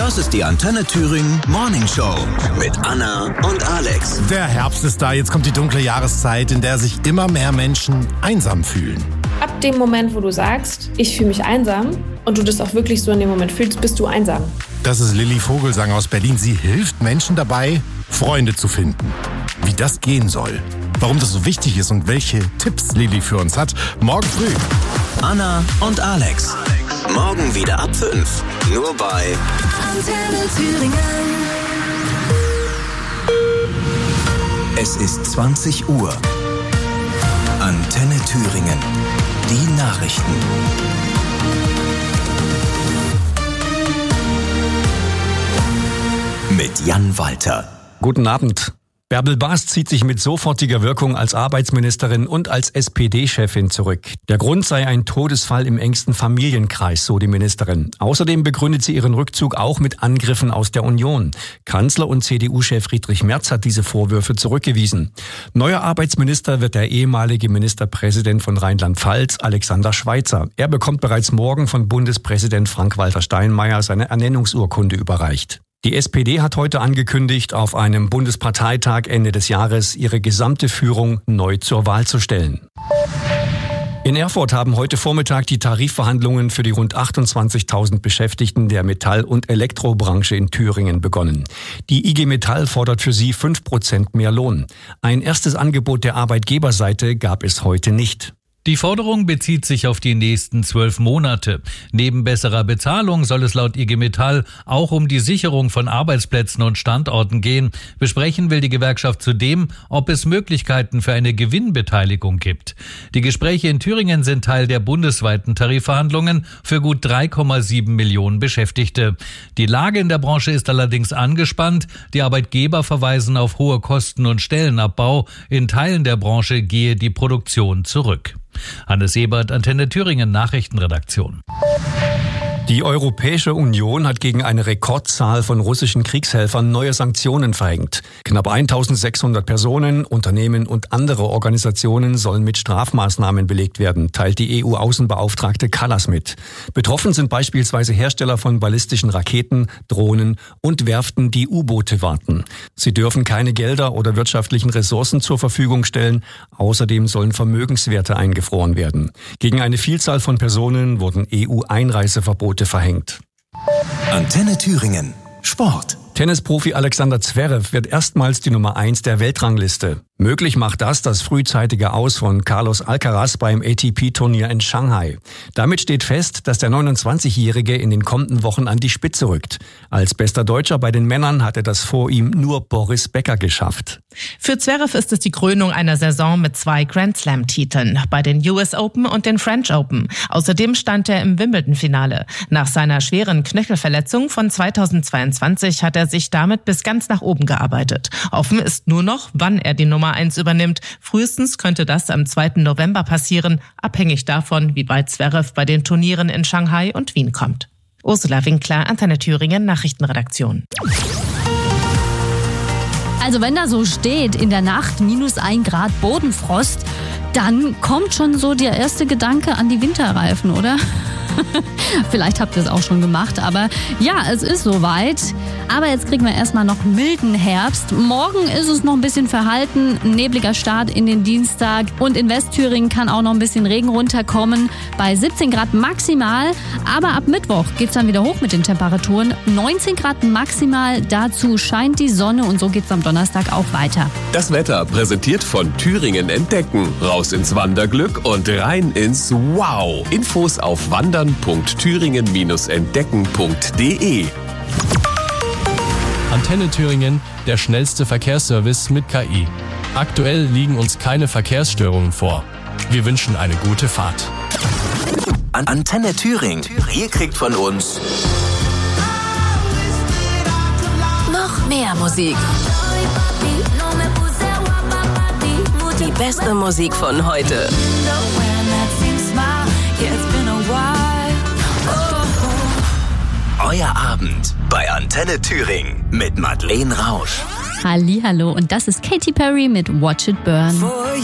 Das ist die Antenne Thüringen Morning Show mit Anna und Alex. Der Herbst ist da, jetzt kommt die dunkle Jahreszeit, in der sich immer mehr Menschen einsam fühlen. Ab dem Moment, wo du sagst, ich fühle mich einsam und du das auch wirklich so in dem Moment fühlst, bist du einsam. Das ist Lilly Vogelsang aus Berlin. Sie hilft Menschen dabei, Freunde zu finden. Wie das gehen soll, warum das so wichtig ist und welche Tipps Lilly für uns hat, morgen früh. Anna und Alex. Morgen wieder ab 5. Nur bei Antenne Thüringen. Es ist 20 Uhr. Antenne Thüringen. Die Nachrichten. Mit Jan Walter. Guten Abend. Bärbel Baas zieht sich mit sofortiger Wirkung als Arbeitsministerin und als SPD-Chefin zurück. Der Grund sei ein Todesfall im engsten Familienkreis, so die Ministerin. Außerdem begründet sie ihren Rückzug auch mit Angriffen aus der Union. Kanzler und CDU-Chef Friedrich Merz hat diese Vorwürfe zurückgewiesen. Neuer Arbeitsminister wird der ehemalige Ministerpräsident von Rheinland-Pfalz, Alexander Schweitzer. Er bekommt bereits morgen von Bundespräsident Frank-Walter Steinmeier seine Ernennungsurkunde überreicht. Die SPD hat heute angekündigt, auf einem Bundesparteitag Ende des Jahres ihre gesamte Führung neu zur Wahl zu stellen. In Erfurt haben heute Vormittag die Tarifverhandlungen für die rund 28.000 Beschäftigten der Metall- und Elektrobranche in Thüringen begonnen. Die IG Metall fordert für sie 5% mehr Lohn. Ein erstes Angebot der Arbeitgeberseite gab es heute nicht. Die Forderung bezieht sich auf die nächsten 12 Monate. Neben besserer Bezahlung soll es laut IG Metall auch um die Sicherung von Arbeitsplätzen und Standorten gehen. Besprechen will die Gewerkschaft zudem, ob es Möglichkeiten für eine Gewinnbeteiligung gibt. Die Gespräche in Thüringen sind Teil der bundesweiten Tarifverhandlungen für gut 3,7 Millionen Beschäftigte. Die Lage in der Branche ist allerdings angespannt. Die Arbeitgeber verweisen auf hohe Kosten und Stellenabbau. In Teilen der Branche gehe die Produktion zurück. Hannes Ebert, Antenne Thüringen Nachrichtenredaktion. Die Europäische Union hat gegen eine Rekordzahl von russischen Kriegshelfern neue Sanktionen verhängt. Knapp 1.600 Personen, Unternehmen und andere Organisationen sollen mit Strafmaßnahmen belegt werden, teilt die EU-Außenbeauftragte Kallas mit. Betroffen sind beispielsweise Hersteller von ballistischen Raketen, Drohnen und Werften, die U-Boote warten. Sie dürfen keine Gelder oder wirtschaftlichen Ressourcen zur Verfügung stellen. Außerdem sollen Vermögenswerte eingefroren werden. Gegen eine Vielzahl von Personen wurden EU-Einreiseverbote verhängt. Antenne Thüringen. Sport. Tennisprofi Alexander Zverev wird erstmals die Nummer 1 der Weltrangliste. Möglich macht das frühzeitige Aus von Carlos Alcaraz beim ATP-Turnier in Shanghai. Damit steht fest, dass der 29-Jährige in den kommenden Wochen an die Spitze rückt. Als bester Deutscher bei den Männern hatte das vor ihm nur Boris Becker geschafft. Für Zverev ist es die Krönung einer Saison mit 2 Grand-Slam-Titeln, bei den US Open und den French Open. Außerdem stand er im Wimbledon-Finale. Nach seiner schweren Knöchelverletzung von 2022 hat er sich damit bis ganz nach oben gearbeitet. Offen ist nur noch, wann er die Nummer 1 übernimmt. Frühestens könnte das am 2. November passieren, abhängig davon, wie weit Zverev bei den Turnieren in Shanghai und Wien kommt. Ursula Winkler, Antenne Thüringen, Nachrichtenredaktion. Also wenn da so steht, in der Nacht -1 Grad Bodenfrost, dann kommt schon so der erste Gedanke an die Winterreifen, oder? Vielleicht habt ihr es auch schon gemacht, aber ja, es ist soweit. Aber jetzt kriegen wir erstmal noch milden Herbst. Morgen ist es noch ein bisschen verhalten, nebliger Start in den Dienstag und in Westthüringen kann auch noch ein bisschen Regen runterkommen bei 17 Grad maximal. Aber ab Mittwoch geht's dann wieder hoch mit den Temperaturen. 19 Grad maximal, dazu scheint die Sonne und so geht's am Donnerstag auch weiter. Das Wetter präsentiert von Thüringen Entdecken. Raus ins Wanderglück und rein ins Wow. Infos auf wandern.thüringen-entdecken.de. Antenne Thüringen, der schnellste Verkehrsservice mit KI. Aktuell liegen uns keine Verkehrsstörungen vor. Wir wünschen eine gute Fahrt. Antenne Thüringen. Ihr kriegt von uns Noch mehr Musik. Die beste Musik von heute. Euer Abend bei Antenne Thüringen mit Madeleine Rausch. Hallihallo, und das ist Katy Perry mit Watch It Burn.